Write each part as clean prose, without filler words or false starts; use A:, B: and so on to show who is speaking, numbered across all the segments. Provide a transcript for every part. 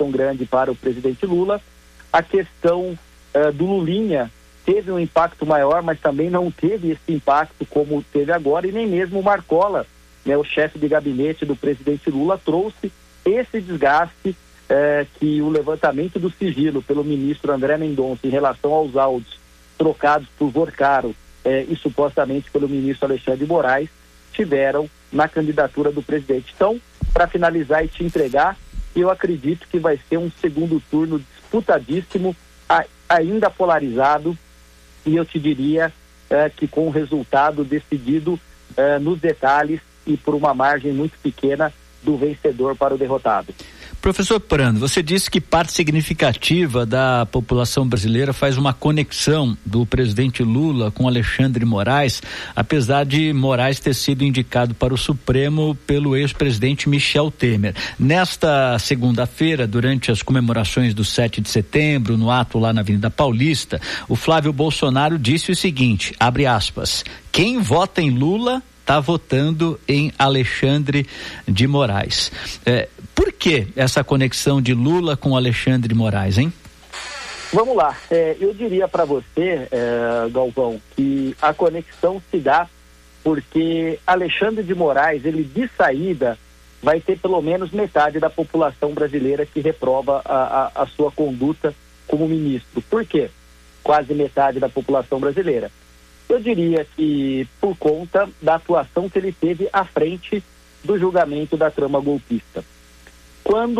A: tão grande para o presidente Lula. A questão do Lulinha teve um impacto maior, mas também não teve esse impacto como teve agora, e nem mesmo o Marcola, né, o chefe de gabinete do presidente Lula, trouxe esse desgaste que o levantamento do sigilo pelo ministro André Mendonça em relação aos áudios trocados por Vorcaro e supostamente pelo ministro Alexandre de Moraes tiveram na candidatura do presidente. Então, para finalizar e te entregar, eu acredito que vai ser um segundo turno disputadíssimo, ainda polarizado, e eu te diria que com o resultado decidido nos detalhes e por uma margem muito pequena do vencedor para o derrotado.
B: Professor Prando, você disse que parte significativa da população brasileira faz uma conexão do presidente Lula com Alexandre de Moraes, apesar de Moraes ter sido indicado para o Supremo pelo ex-presidente Michel Temer. Nesta segunda-feira, durante as comemorações do 7 de setembro, no ato lá na Avenida Paulista, o Flávio Bolsonaro disse o seguinte, abre aspas, quem vota em Lula está votando em Alexandre de Moraes. Por que essa conexão de Lula com Alexandre de Moraes, hein?
A: Vamos lá. Eu diria para você, Galvão, que a conexão se dá porque Alexandre de Moraes, ele de saída, vai ter pelo menos metade da população brasileira que reprova a sua conduta como ministro. Por quê? Quase metade da população brasileira. Eu diria que por conta da atuação que ele teve à frente do julgamento da trama golpista. Quando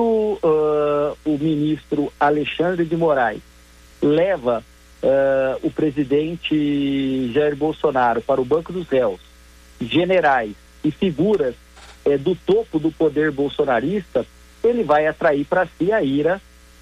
A: o ministro Alexandre de Moraes leva o presidente Jair Bolsonaro para o banco dos réus, generais e figuras do topo do poder bolsonarista, ele vai atrair para si a ira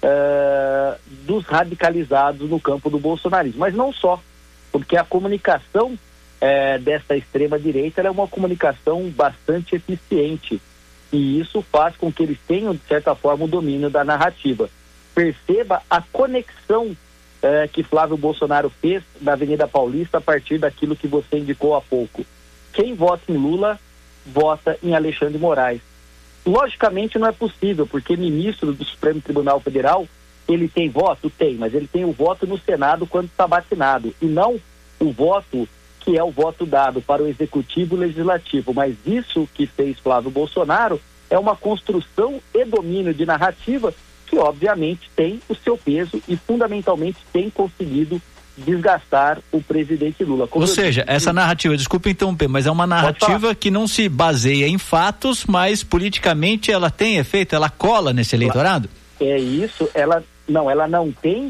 A: dos radicalizados no campo do bolsonarismo. Mas não só. Porque a comunicação dessa extrema-direita é uma comunicação bastante eficiente e isso faz com que eles tenham, de certa forma, o domínio da narrativa. Perceba a conexão que Flávio Bolsonaro fez na Avenida Paulista a partir daquilo que você indicou há pouco. Quem vota em Lula, vota em Alexandre de Moraes. Logicamente não é possível, porque ministro do Supremo Tribunal Federal, ele tem voto? Tem, mas ele tem o voto no Senado quando está vacinado, e não o voto que é o voto dado para o Executivo e o Legislativo. Mas isso que fez Flávio Bolsonaro é uma construção e domínio de narrativa que, obviamente, tem o seu peso e, fundamentalmente, tem conseguido desgastar o presidente Lula.
B: Ou seja, essa narrativa, desculpa interromper, mas é uma narrativa que não se baseia em fatos, mas politicamente ela tem efeito, ela cola nesse eleitorado?
A: É isso, ela não tem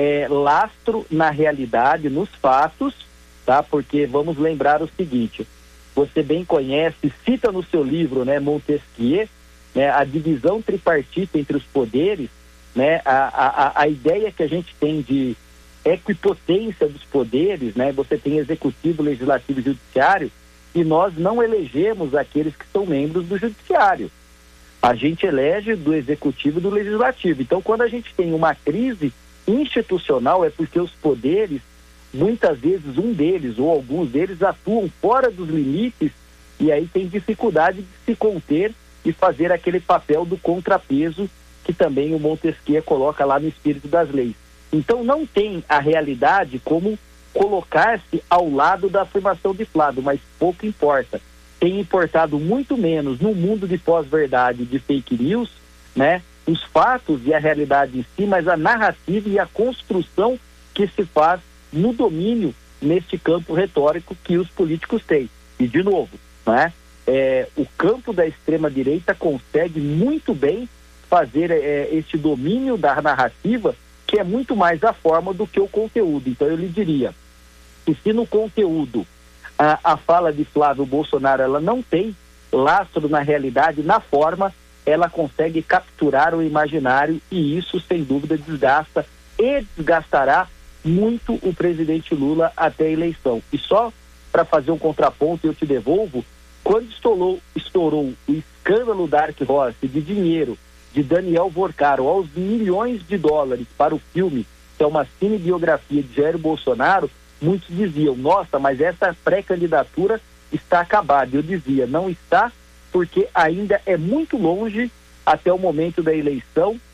A: lastro na realidade, nos fatos, tá? Porque vamos lembrar o seguinte, você bem conhece, cita no seu livro, né, Montesquieu, né, a divisão tripartite entre os poderes, né, a ideia que a gente tem de equipotência dos poderes, né, você tem executivo, legislativo e judiciário, e nós não elegemos aqueles que são membros do judiciário. A gente elege do executivo e do legislativo. Então, quando a gente tem uma crise institucional, é porque os poderes, muitas vezes um deles ou alguns deles atuam fora dos limites e aí tem dificuldade de se conter e fazer aquele papel do contrapeso que também o Montesquieu coloca lá no espírito das leis. Então, não tem a realidade como colocar-se ao lado da afirmação de Flávio, mas pouco importa. Tem importado muito menos no mundo de pós-verdade, de fake news, né, os fatos e a realidade em si, mas a narrativa e a construção que se faz no domínio neste campo retórico que os políticos têm. E, de novo, né, o campo da extrema-direita consegue muito bem fazer este domínio da narrativa, que é muito mais a forma do que o conteúdo. Então, eu lhe diria que se no conteúdo a fala de Flávio Bolsonaro ela não tem lastro na realidade, na forma ela consegue capturar o imaginário e isso sem dúvida desgasta e desgastará muito o presidente Lula até a eleição. E só para fazer um contraponto, eu te devolvo, quando estourou o escândalo Dark Horse de dinheiro de Daniel Vorcaro aos milhões de dólares para o filme, que é uma cinebiografia de Jair Bolsonaro, muitos diziam, nossa, mas essa pré-candidatura está acabada. Eu dizia, não está, porque ainda é muito longe até o momento da eleição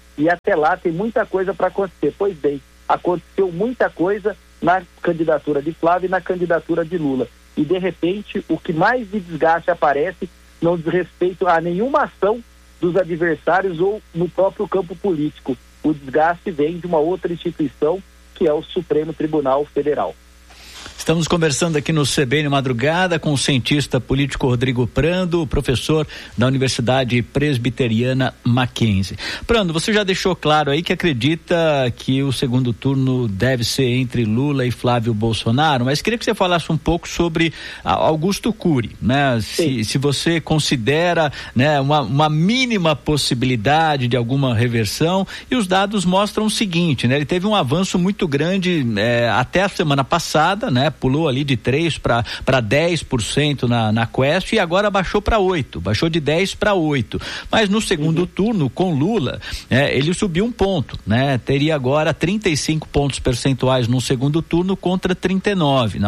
A: e até lá tem muita coisa para acontecer. Pois bem, aconteceu muita coisa na candidatura de Flávio e na candidatura de Lula. E, de repente, o que mais de desgaste aparece não diz respeito a nenhuma ação dos adversários ou no próprio campo político. O desgaste vem de uma outra instituição, que é o Supremo Tribunal Federal.
B: Estamos conversando aqui no CBN Madrugada com o cientista político Rodrigo Prando, professor da Universidade Presbiteriana Mackenzie. Prando, você já deixou claro aí que acredita que o segundo turno deve ser entre Lula e Flávio Bolsonaro, mas queria que você falasse um pouco sobre Augusto Cury, né? Se você considera, né, uma mínima possibilidade de alguma reversão, e os dados mostram o seguinte, né? Ele teve um avanço muito grande até a semana passada, né? Pulou ali de 3% para 10% na Quest, e agora baixou para 8%, baixou de 10% para 8%. Mas no segundo turno, com Lula, ele subiu 1 ponto, né? Teria agora 35 pontos percentuais no segundo turno contra 39.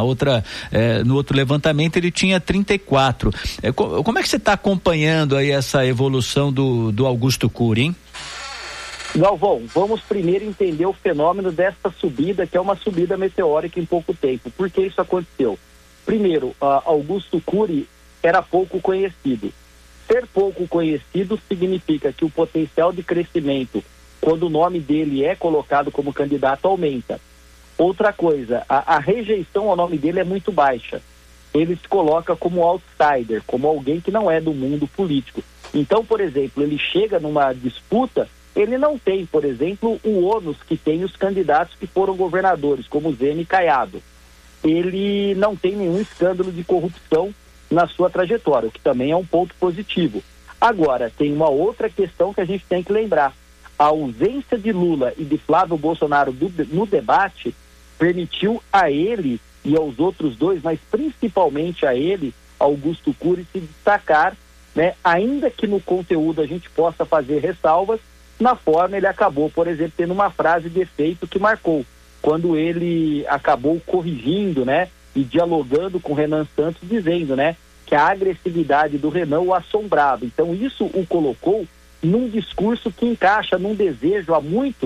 B: No outro levantamento ele tinha 34. Como é que você está acompanhando aí essa evolução do Augusto Cury, hein?
A: Galvão, vamos primeiro entender o fenômeno dessa subida, que é uma subida meteórica em pouco tempo. Por que isso aconteceu? Primeiro, Augusto Cury era pouco conhecido. Ser pouco conhecido significa que o potencial de crescimento, quando o nome dele é colocado como candidato, aumenta. Outra coisa, a rejeição ao nome dele é muito baixa. Ele se coloca como outsider, como alguém que não é do mundo político. Então, por exemplo, ele chega numa disputa, ele não tem, por exemplo, o ônus que tem os candidatos que foram governadores, como Zema e Caiado. Ele não tem nenhum escândalo de corrupção na sua trajetória, o que também é um ponto positivo. Agora, tem uma outra questão que a gente tem que lembrar. A ausência de Lula e de Flávio Bolsonaro no debate permitiu a ele e aos outros dois, mas principalmente a ele, Augusto Cury, se destacar, né? Ainda que no conteúdo a gente possa fazer ressalvas, na forma ele acabou, por exemplo, tendo uma frase de efeito que marcou, quando ele acabou corrigindo, né, e dialogando com Renan Santos, dizendo, né, que a agressividade do Renan o assombrava. Então isso o colocou num discurso que encaixa num desejo há muito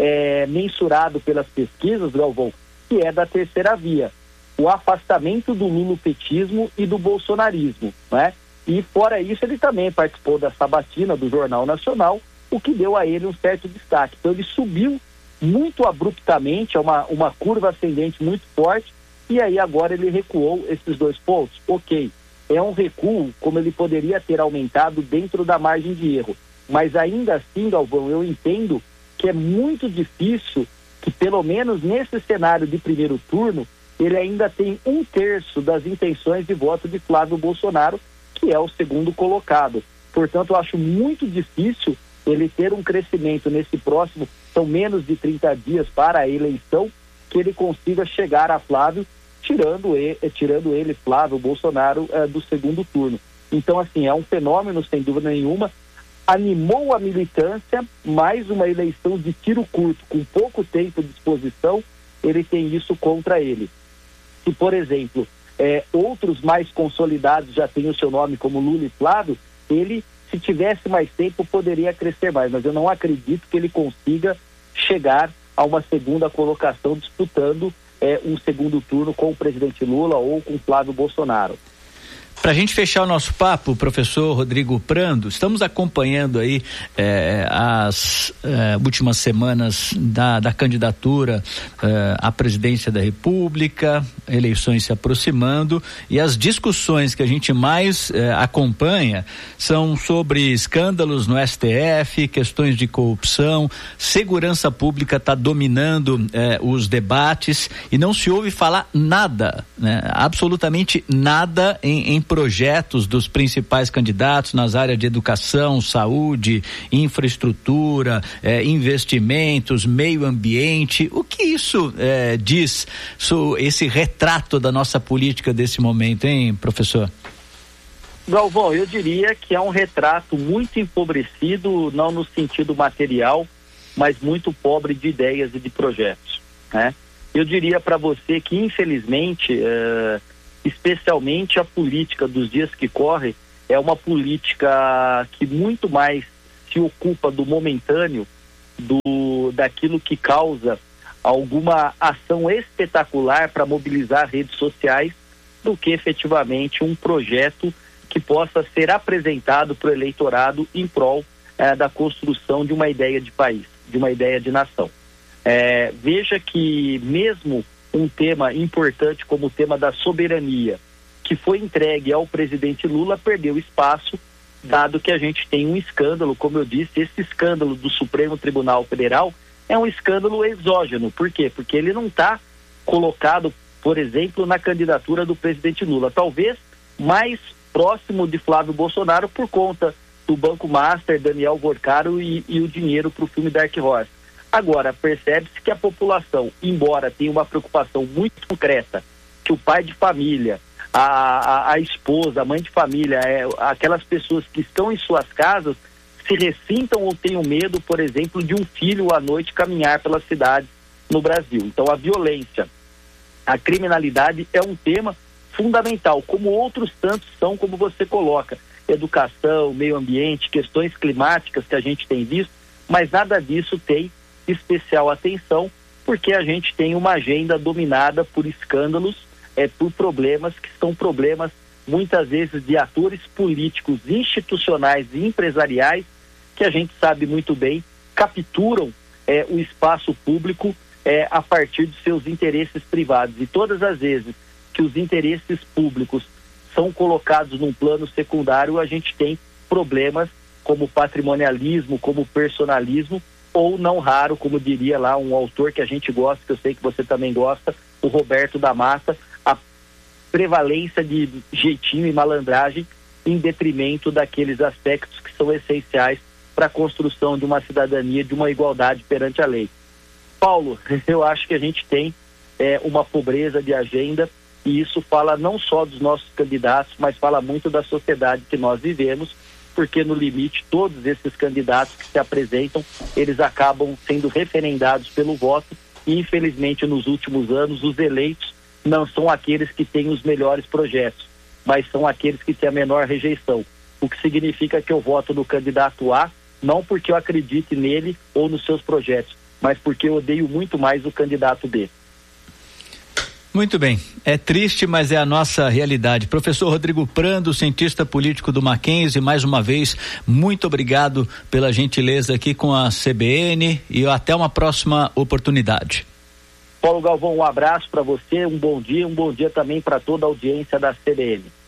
A: mensurado pelas pesquisas, Galvão, que é da terceira via, o afastamento do lulopetismo e do bolsonarismo, né? E fora isso ele também participou da sabatina do Jornal Nacional, o que deu a ele um certo destaque. Então ele subiu muito abruptamente, uma curva ascendente muito forte, e aí agora ele recuou esses 2 pontos. Ok, é um recuo como ele poderia ter aumentado dentro da margem de erro, mas ainda assim, Galvão, eu entendo que é muito difícil que, pelo menos nesse cenário de primeiro turno, ele ainda tem 1/3 das intenções de voto de Flávio Bolsonaro, que é o segundo colocado. Portanto, eu acho muito difícil ele ter um crescimento nesse próximo, são menos de 30 dias para a eleição, que ele consiga chegar a Flávio, tirando ele, Flávio Bolsonaro, do segundo turno. Então, assim, é um fenômeno, sem dúvida nenhuma, animou a militância, mais uma eleição de tiro curto, com pouco tempo de disposição, ele tem isso contra ele. Se, por exemplo, outros mais consolidados já têm o seu nome, como Lula e Flávio, ele, se tivesse mais tempo, poderia crescer mais, mas eu não acredito que ele consiga chegar a uma segunda colocação disputando um segundo turno com o presidente Lula ou com Flávio Bolsonaro.
B: Para a gente fechar o nosso papo, professor Rodrigo Prando, estamos acompanhando aí as últimas semanas da candidatura à presidência da República, eleições se aproximando, e as discussões que a gente mais acompanha são sobre escândalos no STF, questões de corrupção, segurança pública está dominando os debates, e não se ouve falar nada, né, absolutamente nada em projetos dos principais candidatos nas áreas de educação, saúde, infraestrutura, investimentos, meio ambiente. O que isso diz sobre esse retrato da nossa política desse momento, hein, professor?
A: Galvão, eu diria que é um retrato muito empobrecido, não no sentido material, mas muito pobre de ideias e de projetos, né? Eu diria para você que, infelizmente, especialmente a política dos dias que correm, é uma política que muito mais se ocupa do momentâneo daquilo que causa alguma ação espetacular para mobilizar redes sociais, do que efetivamente um projeto que possa ser apresentado para o eleitorado em prol da construção de uma ideia de país, de uma ideia de nação. Veja que mesmo um tema importante como o tema da soberania, que foi entregue ao presidente Lula, perdeu espaço, dado que a gente tem um escândalo, como eu disse, esse escândalo do Supremo Tribunal Federal é um escândalo exógeno. Por quê? Porque ele não está colocado, por exemplo, na candidatura do presidente Lula, talvez mais próximo de Flávio Bolsonaro por conta do Banco Master, Daniel Vorcaro e o dinheiro para o filme Dark Horse. Agora, percebe-se que a população, embora tenha uma preocupação muito concreta, que o pai de família, a esposa, a mãe de família, aquelas pessoas que estão em suas casas, se ressintam ou tenham medo, por exemplo, de um filho à noite caminhar pela cidade no Brasil. Então, a violência, a criminalidade é um tema fundamental, como outros tantos são, como você coloca, educação, meio ambiente, questões climáticas que a gente tem visto, mas nada disso tem especial atenção, porque a gente tem uma agenda dominada por escândalos, por problemas que são problemas muitas vezes de atores políticos, institucionais e empresariais, que a gente sabe muito bem, capturam o espaço público a partir de seus interesses privados. E todas as vezes que os interesses públicos são colocados num plano secundário, a gente tem problemas como patrimonialismo, como personalismo, ou não raro, como diria lá um autor que a gente gosta, que eu sei que você também gosta, o Roberto da Mata, a prevalência de jeitinho e malandragem em detrimento daqueles aspectos que são essenciais para a construção de uma cidadania, de uma igualdade perante a lei. Paulo, eu acho que a gente tem uma pobreza de agenda, e isso fala não só dos nossos candidatos, mas fala muito da sociedade que nós vivemos, porque no limite todos esses candidatos que se apresentam, eles acabam sendo referendados pelo voto, e infelizmente nos últimos anos os eleitos não são aqueles que têm os melhores projetos, mas são aqueles que têm a menor rejeição, o que significa que eu voto no candidato A, não porque eu acredite nele ou nos seus projetos, mas porque eu odeio muito mais o candidato B.
B: Muito bem, é triste, mas é a nossa realidade. Professor Rodrigo Prando, cientista político do Mackenzie, mais uma vez, muito obrigado pela gentileza aqui com a CBN e até uma próxima oportunidade.
A: Paulo Galvão, um abraço para você, um bom dia também para toda a audiência da CBN.